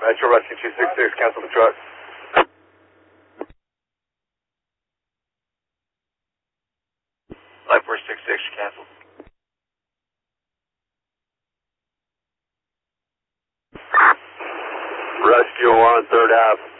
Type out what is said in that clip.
Metro Rescue 266, cancel the truck. Life 466, cancel. Rescue 1, third half.